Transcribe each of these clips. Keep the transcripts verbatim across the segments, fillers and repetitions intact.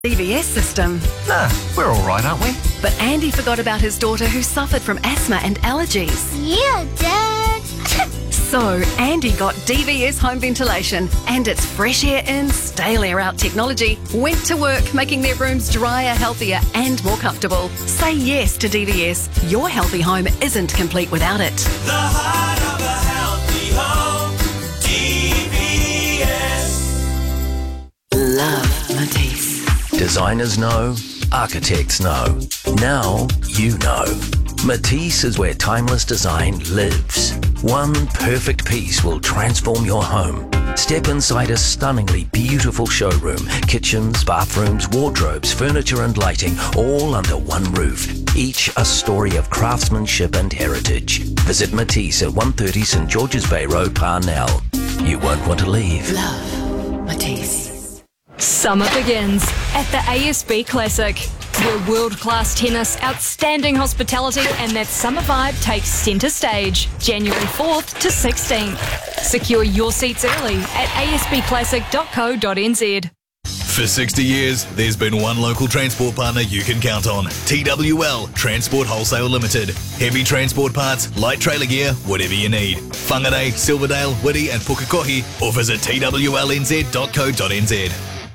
D V S system. Nah, we're all right, aren't we? But Andy forgot about his daughter who suffered from asthma and allergies. Yeah, Dad. So Andy got D V S home ventilation and its fresh air in, stale air out technology went to work making their rooms drier, healthier and more comfortable. Say yes to D V S. Your healthy home isn't complete without it. The heart of a healthy home, D V S. Love Matisse. Designers know, architects know. Now you know. Matisse is where timeless design lives. One perfect piece will transform your home. Step inside a stunningly beautiful showroom. Kitchens, bathrooms, wardrobes, furniture and lighting, all under one roof. Each a story of craftsmanship and heritage. Visit Matisse at one thirty St George's Bay Road, Parnell. You won't want to leave. Love Matisse. Summer begins at the A S B Classic, where world-class tennis, outstanding hospitality and that summer vibe takes centre stage, January fourth to sixteenth. Secure your seats early at a s b classic dot co dot n z. For sixty years, there's been one local transport partner you can count on. T W L Transport Wholesale Limited. Heavy transport parts, light trailer gear, whatever you need. Whangarei, Silverdale, Whitty and Pukekohe, or visit t w l n z dot co dot n z.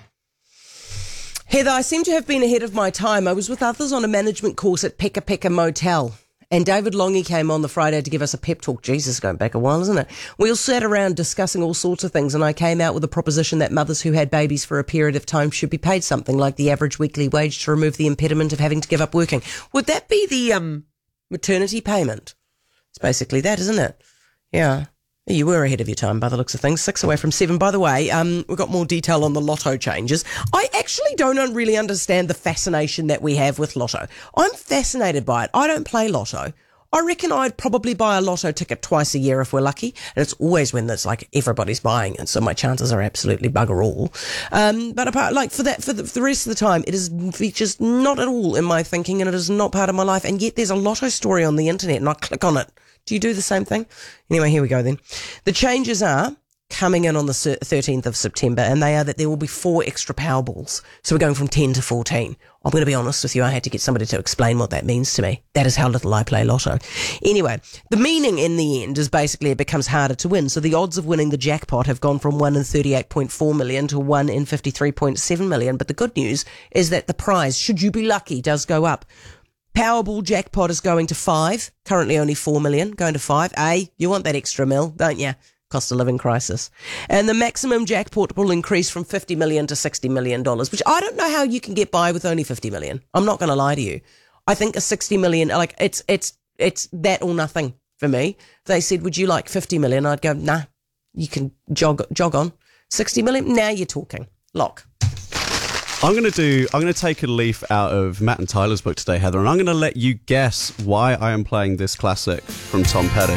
Heather, I seem to have been ahead of my time. I was with others on a management course at Peka Peka Motel, and David Longy came on the Friday to give us a pep talk. Jesus, going back a while, isn't it? We all sat around discussing all sorts of things, and I came out with a proposition that mothers who had babies for a period of time should be paid something like the average weekly wage to remove the impediment of having to give up working. Would that be the um, maternity payment? It's basically that, isn't it? Yeah. You were ahead of your time by the looks of things. Six away from seven. By the way, um, we've got more detail on the lotto changes. I actually don't really understand the fascination that we have with lotto. I'm fascinated by it. I don't play lotto. I reckon I'd probably buy a lotto ticket twice a year if we're lucky. And it's always when there's like everybody's buying it. So my chances are absolutely bugger all. Um, but apart, like for that, for the, for the rest of the time, it is features not at all in my thinking and it is not part of my life. And yet there's a lotto story on the internet and I click on it. Do you do the same thing? Anyway, here we go then. The changes are coming in on the thirteenth of September, and they are that there will be four extra Powerballs. So we're going from ten to fourteen. I'm going to be honest with you, I had to get somebody to explain what that means to me. That is how little I play lotto. Anyway, the meaning in the end is basically it becomes harder to win. So the odds of winning the jackpot have gone from one in thirty-eight point four million to one in fifty-three point seven million. But the good news is that the prize, should you be lucky, does go up. Powerball jackpot is going to five, currently only four million, going to five. A, you want that extra mil, don't you? Cost of living crisis. And the maximum jackpot will increase from fifty million to sixty million dollars, which I don't know how you can get by with only fifty million. I'm not going to lie to you. I think a sixty million, like it's, it's, it's that or nothing for me. If they said, would you like fifty million? I'd go, nah, you can jog, jog on. sixty million, now you're talking. Lock. I'm going to do, I'm going to take a leaf out of Matt and Tyler's book today, Heather, and I'm going to let you guess why I am playing this classic from Tom Petty.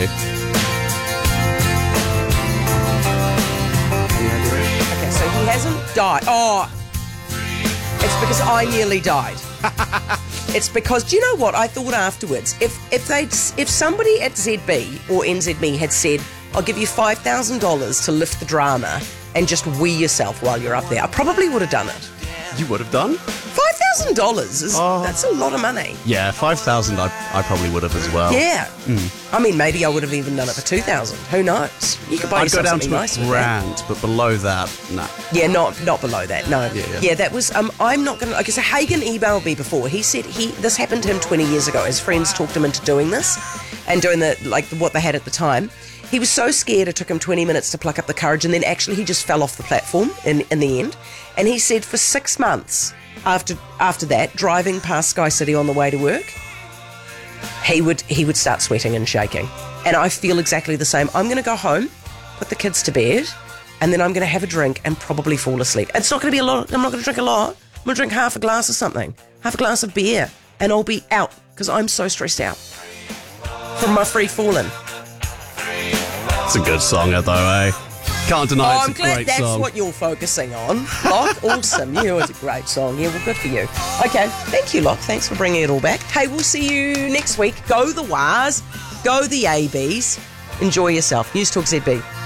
Okay, so he hasn't died. Oh, it's because I nearly died. It's because, do you know what? I thought afterwards, if if they if somebody at Z B or N Z B had said, I'll give you five thousand dollars to lift the drama and just wee yourself while you're up there, I probably would have done it. You would have done? five thousand dollars is oh. That's a lot of money. Yeah, five thousand dollars I, I probably would have as well. Yeah. Mm. I mean, maybe I would have even done it for two thousand dollars. Who knows? You could buy I'd yourself go down something to nice a with grand, that. but below that, no. Nah. Yeah, not not below that, no. Yeah, yeah. yeah that was, um, I'm not going to, okay, so Hagen emailed me before. He said he this happened to him twenty years ago. His friends talked him into doing this and doing the like what they had at the time. He was so scared it took him twenty minutes to pluck up the courage, and then actually he just fell off the platform in, in the end. And he said for six months after after that, driving past Sky City on the way to work, he would he would start sweating and shaking. And I feel exactly the same. I'm going to go home, put the kids to bed, and then I'm going to have a drink and probably fall asleep. It's not going to be a lot. I'm not going to drink a lot. I'm going to drink half a glass of something, half a glass of beer, and I'll be out because I'm so stressed out from my free falling. It's a good song, though, eh? Can't deny oh, it's I'm a glad great that's song. what you're focusing on. Locke, awesome. You know it's a great song. Yeah, well, good for you. Okay, thank you, Locke. Thanks for bringing it all back. Hey, we'll see you next week. Go the Wars. Go the A Bs. Enjoy yourself. News Talk Z B.